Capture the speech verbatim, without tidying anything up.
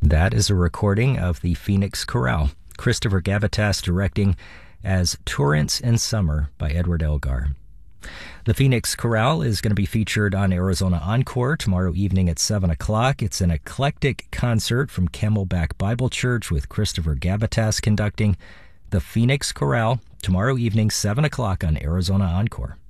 That is a recording of the Phoenix Chorale. Christopher Gavatas directing as Torrents in Summer by Edward Elgar. The Phoenix Chorale is going to be featured on Arizona Encore tomorrow evening at seven o'clock. It's an eclectic concert from Camelback Bible Church with Christopher Gavatas conducting. The Phoenix Chorale tomorrow evening, seven o'clock on Arizona Encore.